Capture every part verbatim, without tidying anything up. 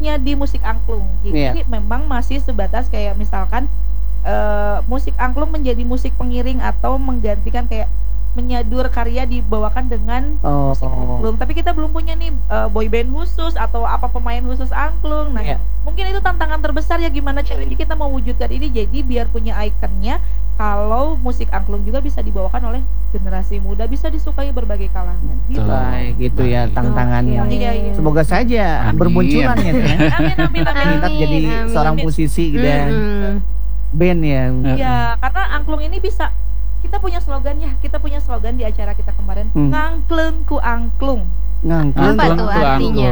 khususnya di musik angklung. Jadi yeah. memang masih sebatas kayak misalkan uh, musik angklung menjadi musik pengiring atau menggantikan kayak menyadur karya dibawakan dengan oh. musik angklung. Tapi kita belum punya nih uh, boy band khusus atau apa pemain khusus angklung. Nah, yeah. mungkin itu tantangan terbesar ya, gimana caranya kita mewujudkan ini jadi biar punya ikonnya. Kalau musik angklung juga bisa dibawakan oleh generasi muda, bisa disukai berbagai kalangan. Gitu. Baik, gitu ya tantangannya. Oh, iya, iya. Semoga saja amin. Bermunculan ya. Amin, amin, amin. Kita jadi amin. Seorang musisi gitu dan mm-hmm. band ya. Iya, karena angklung ini bisa. Kita punya slogan ya, kita punya slogan di acara kita kemarin, hmm. ngangkleng ku angklung. Ngangkleng apa tuh artinya?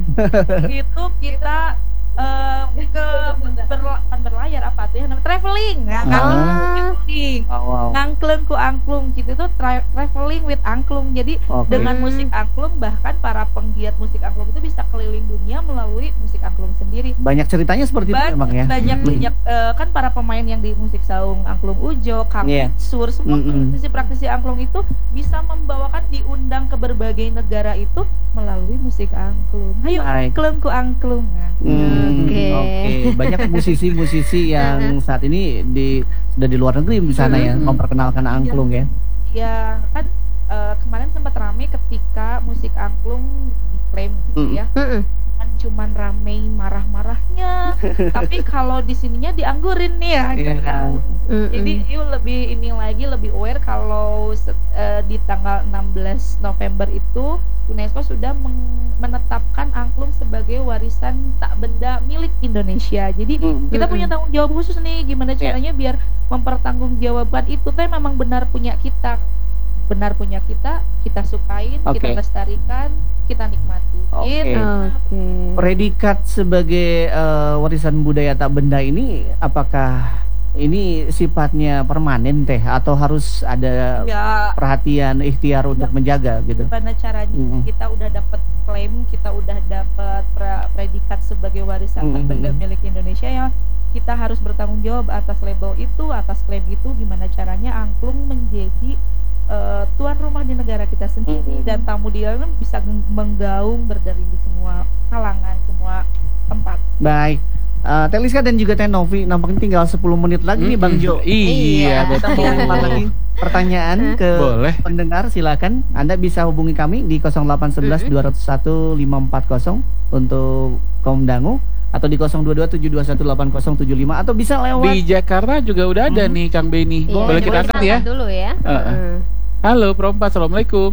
Itu kita uh, ke berla, berlayar apa tuh ya, traveling, ya, oh. traveling. Oh, wow. Ngangkleng ku angklung, gitu itu tra traveling with angklung. Jadi okay. dengan musik angklung, bahkan para penggiat musik angklung itu bisa keliling dunia melalui musik angklung sendiri. Banyak ceritanya seperti ba itu memang ya. Banyak hmm. banyak uh, kan para pemain yang di musik saung angklung Ujo, Kang yeah. Sur, semua praktisi-praktisi angklung itu bisa membawakan diundang ke berbagai negara itu melalui musik angklung. Ayo angklung ku angklung. Hmm, Oke, okay. okay. Banyak musisi-musisi yang saat ini di sudah di luar negeri di sana ya memperkenalkan angklung ya. Ya kan uh, kemarin sempat rame ketika musik angklung diklaim gitu ya. Mm-mm. Kan cuman rame marah-marahnya, tapi kalau di sininya dianggurin nih ya. Gitu. Yeah. Jadi yuk lebih ini lagi lebih aware kalau uh, di tanggal enam belas November itu UNESCO sudah menetapkan angklung sebagai warisan tak benda milik Indonesia. Jadi mm-hmm. kita punya tanggung jawab khusus nih, gimana caranya yeah. biar mempertanggungjawabkan itu teh memang benar punya kita, benar punya kita, kita sukain, okay. kita lestarikan, kita nikmati. Oke. Okay. Gitu. Okay. Predikat sebagai uh, warisan budaya tak benda ini apakah ini sifatnya permanen teh atau harus ada ya, perhatian ikhtiar untuk ya, menjaga gitu? Gimana caranya mm-hmm. kita udah dapat klaim, kita udah dapat predikat sebagai warisan mm-hmm. tak benda milik Indonesia ya, kita harus bertanggung jawab atas label itu, atas klaim itu. Gimana caranya angklung menjadi uh, tuan rumah di negara kita sendiri mm-hmm. dan tamu di dalam bisa menggaung berdiri di semua kalangan, semua tempat. Baik. Uh, Teliska dan juga Teh Novi, nampaknya tinggal sepuluh menit lagi mm-hmm. nih Bang Jo. Iya, kita mau lempar lagi pertanyaan ke Boleh. pendengar, silakan. Anda bisa hubungi kami di nol delapan satu satu dua nol satu lima empat nol untuk kaum dangu atau di nol dua dua tujuh dua satu delapan nol tujuh lima atau bisa lewat di Jakarta juga udah ada hmm. nih Kang Beni. Iya, boleh kita angkat ya? Dulu ya. Uh -uh. Halo, Perompa, assalamualaikum.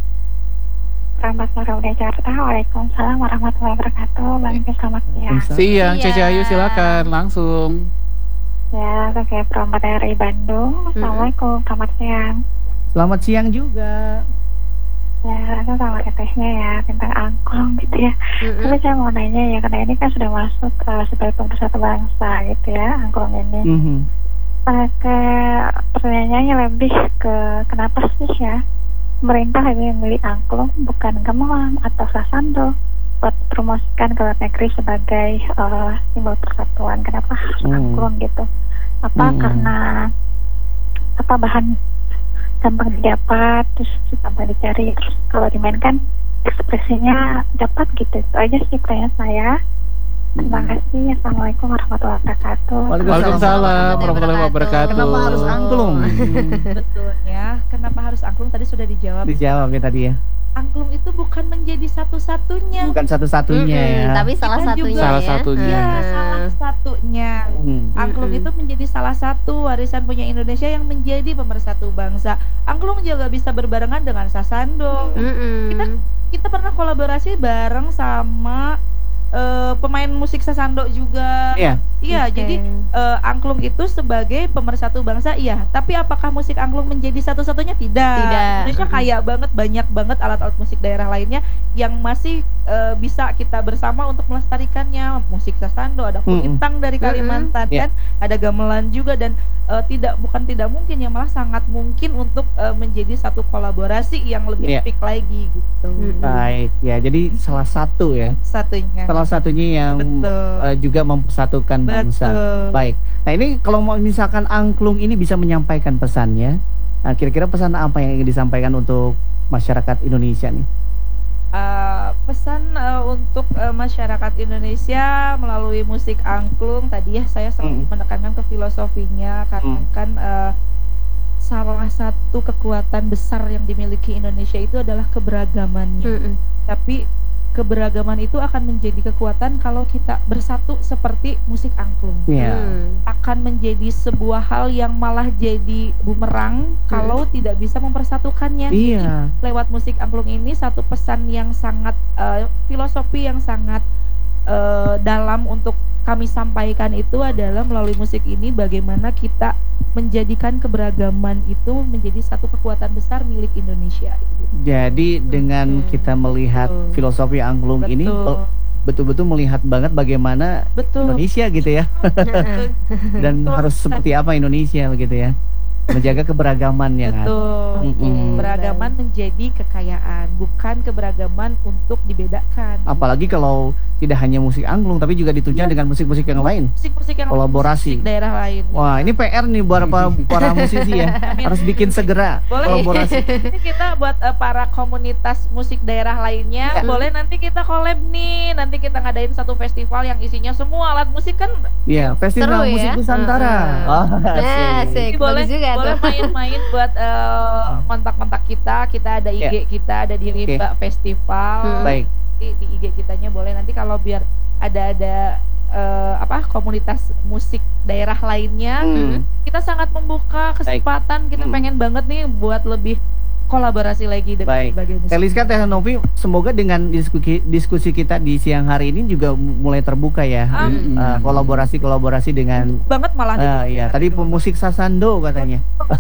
Selamat sore udah Jakarta. Waalaikumsalam warahmatullahi wabarakatuh. Bang, selamat siang. Siang, Cece Ayu silakan langsung. Ya, saya Perompa dari Bandung. Assalamualaikum, selamat siang. Selamat siang juga. Ya, itu sama tetehnya ya tentang angklung gitu ya. Mm-hmm. Tapi saya mau nanya ya, karena ini kan sudah masuk uh, sebagai pemersatu bangsa gitu ya, angklung ini. Mm-hmm. uh, ke pertanyaannya lebih ke kenapa sih ya pemerintah lebih memilih angklung bukan gamelan atau sasando buat promosikan ke luar negeri sebagai uh, simbol persatuan? Kenapa harus mm. angklung gitu? Apa mm. karena apa bahan gampang didapat, terus gampang dicari, terus kalau dimainkan ekspresinya dapat gitu? Itu aja sih pertanyaan saya. Terima kasih. Assalamualaikum warahmatullahi wabarakatuh. Waalaikumsalam warahmatullahi wabarakatuh. Kenapa harus angklung? Betul ya. Kenapa harus angklung? Tadi sudah dijawab. Dijawab ya tadi ya. Angklung itu bukan menjadi satu-satunya. Bukan satu-satunya mm-hmm, ya. Tapi salah Kita satunya. Juga, salah ya. satunya. Ya, salah satunya. Mm-hmm. Angklung itu menjadi salah satu warisan punya Indonesia yang menjadi pemersatu bangsa. Angklung juga bisa berbarengan dengan sasando. Mm-hmm. Kita kita pernah kolaborasi bareng sama Uh, pemain musik sasando juga. Iya. Iya, okay. jadi uh, angklung itu sebagai pemersatu bangsa, iya. Tapi apakah musik angklung menjadi satu-satunya? Tidak. Tidak. Indonesia kaya banget, banyak banget alat-alat musik daerah lainnya yang masih uh, bisa kita bersama untuk melestarikannya. Musik sasando, ada kulintang mm-hmm. dari Kalimantan, mm-hmm. kan, yeah. ada gamelan juga, dan uh, tidak bukan tidak mungkin ya, malah sangat mungkin untuk uh, menjadi satu kolaborasi yang lebih yeah. epic lagi gitu. Mm-hmm. Baik, ya. Jadi salah satu ya. Satunya. Salah satunya yang uh, juga mempersatukan bangsa. Betul. Baik. Nah ini kalau mau misalkan angklung ini bisa menyampaikan pesannya, nah, kira-kira pesan apa yang ingin disampaikan untuk masyarakat Indonesia nih? Uh, pesan uh, untuk uh, masyarakat Indonesia melalui musik angklung tadi ya saya selalu mm. menekankan ke filosofinya karena mm. kan uh, salah satu kekuatan besar yang dimiliki Indonesia itu adalah keberagamannya. Mm -mm. Tapi keberagaman itu akan menjadi kekuatan kalau kita bersatu seperti musik angklung. Yeah. Hmm. Akan menjadi sebuah hal yang malah jadi bumerang hmm. kalau tidak bisa mempersatukannya. Yeah. Lewat musik angklung ini satu pesan yang sangat uh, filosofi yang sangat uh, dalam untuk kami sampaikan itu adalah melalui musik ini bagaimana kita menjadikan keberagaman itu menjadi satu kekuatan besar milik Indonesia. Jadi dengan hmm. kita melihat betul. filosofi angklung betul. ini betul-betul melihat banget bagaimana betul. Indonesia gitu ya. Dan betul. harus seperti apa Indonesia gitu ya. Menjaga keberagamannya kan. Betul. Mm-hmm. Keberagaman menjadi kekayaan, bukan keberagaman untuk dibedakan. Apalagi kalau tidak hanya musik angklung tapi juga ditunjang ya. dengan musik-musik yang lain. Musik-musik yang kolaborasi. Musik daerah lain. Wah, ini P R nih buat para, para musisi ya. Harus bikin segera boleh. kolaborasi. Ini kita buat uh, para komunitas musik daerah lainnya, ya. boleh nanti kita collab nih. Nanti kita ngadain satu festival yang isinya semua alat musik kan. Iya, festival Seru, musik ya? Nusantara. Uh-huh. Oh, nah, asik. Boleh juga boleh tuh. main-main buat uh, kontak-kontak kita. Kita ada I G yeah. kita, ada di Rimba okay. Festival. Hmm. Baik. Di, di I G kitanya boleh nanti kalau biar ada-ada uh, apa komunitas musik daerah lainnya, hmm. kita sangat membuka kesempatan. Baik. Kita hmm. pengen banget nih buat lebih kolaborasi lagi dengan berbagai musik. Teliska Teh Novi, semoga dengan diskusi diskusi kita di siang hari ini juga mulai terbuka ya. Hmm. Uh, kolaborasi-kolaborasi dengan banget malah. Uh, ya, tadi pemusik Sasando katanya.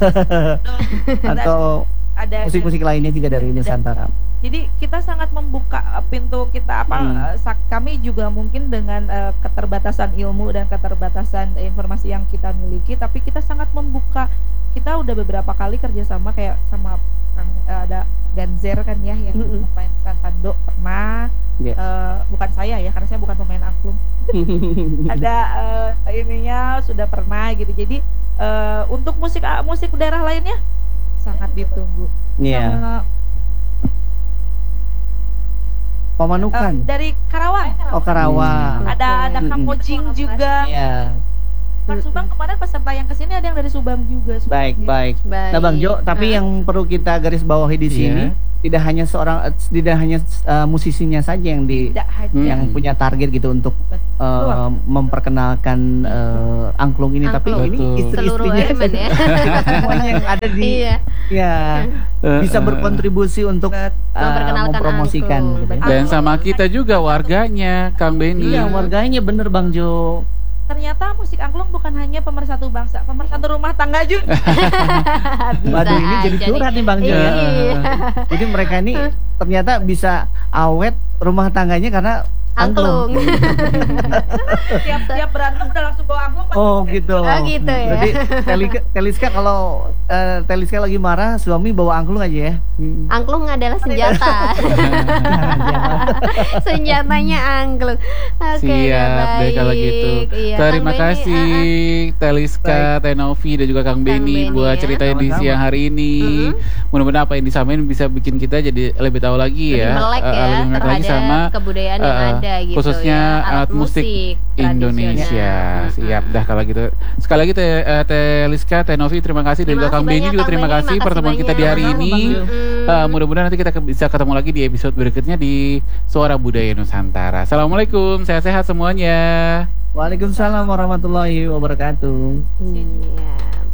Atau ada musik-musik lainnya juga dari Nusantara. Jadi kita sangat membuka pintu kita apa hmm. kami juga mungkin dengan uh, keterbatasan ilmu dan keterbatasan informasi yang kita miliki, tapi kita sangat membuka. Kita udah beberapa kali kerjasama kayak sama uh, ada Ganzer kan ya yang mm-hmm. pemain Sasando pernah yeah. uh, bukan saya ya karena saya bukan pemain angklung. Ada uh, ininya sudah pernah gitu. Jadi uh, untuk musik uh, musik daerah lainnya sangat ditunggu. Iya. Yeah. Pamanukan. Uh, dari Karawang. Oh, Karawang. Hmm. Ada ada Kamojing juga. Iya. Kan Subang kemarin peserta yang kesini ada yang dari Subang juga. Subang baik, juga. baik, baik. Nah, Bang Jo, tapi uh. yang perlu kita garis bawahi di sini yeah. tidak hanya seorang, tidak hanya uh, musisinya saja yang di, yang hmm. punya target gitu untuk uh, memperkenalkan uh, angklung ini, angklung. Tapi ini istri-istrinya ya. semuanya yang ada di, iya. ya bisa berkontribusi untuk uh, mempromosikan. Gitu. Dan sama kita juga warganya, Kang Beni. Iya, warganya bener Bang Jo. Ternyata musik angklung bukan hanya pemersatu bangsa, pemersatu rumah tangga juga. Waduh, ini jadi curhat nih Bang Jo ya. Jadi mereka ini ternyata bisa awet rumah tangganya karena angklung. Tiap-tiap berantem udah langsung bawa angklung. Oh gitu. Oh gitu ya. Jadi Teliska kalau uh, Teliska lagi marah, suami bawa angklung aja ya. Hmm. Angklung adalah senjata. Senjatanya angklung. Oke, okay, siap deh kalau gitu. Iya, terima Kang kasih uh-uh. Teliska, Teh Novi dan juga Kang, Kang Beni buat ya. ceritanya di siang hari ini. Mm-hmm. Mudah-mudahan apa yang disampaikan bisa bikin kita jadi lebih tahu lagi lebih ya. Melek uh, ya lebih melek lagi sama kebudayaan yang uh, ada gitu khususnya ya. alat musik, musik Indonesia. Siap dah kalau gitu. Sekali lagi Teh uh, Teliska, Teh Novi terima kasih dan juga Kang Beni juga terima kasih pertemuan kita di hari ini. Uh, mudah-mudahan nanti kita bisa ketemu lagi di episode berikutnya di Suara Budaya Nusantara. Assalamualaikum, sehat-sehat semuanya. Waalaikumsalam warahmatullahi wabarakatuh. Iya.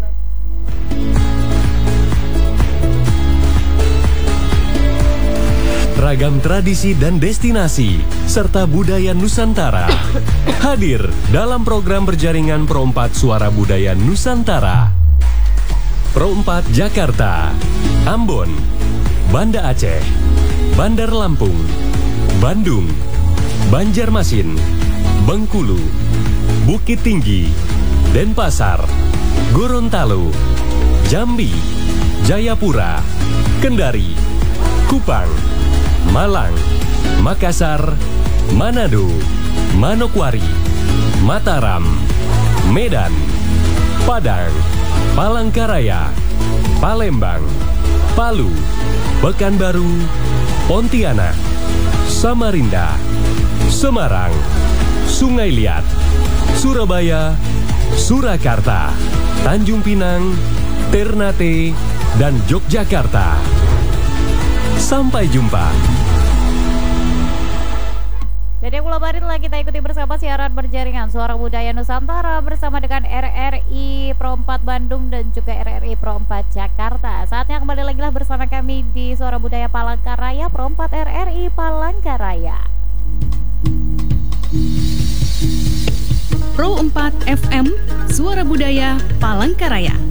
Ragam tradisi dan destinasi serta budaya Nusantara hadir dalam program berjaringan Pro empat Suara Budaya Nusantara. Pro empat Jakarta, Ambon, Banda Aceh, Bandar Lampung, Bandung, Banjarmasin, Bengkulu, Bukit Tinggi, Denpasar, Gorontalo, Jambi, Jayapura, Kendari, Kupang, Malang, Makassar, Manado, Manokwari, Mataram, Medan, Padang, Palangkaraya, Palembang, Palu, Pekanbaru, Pontianak, Samarinda, Semarang, Sungai Liat, Surabaya, Surakarta, Tanjung Pinang, Ternate, dan Yogyakarta. Sampai jumpa. Dan yang mulai baris kita ikuti bersama siaran berjaringan Suara Budaya Nusantara bersama dengan R R I Pro empat Bandung dan juga R R I Pro empat Jakarta. Saatnya kembali lagi lah bersama kami di Suara Budaya Palangkaraya, Pro empat R R I Palangkaraya. Pro empat F M, Suara Budaya Palangkaraya.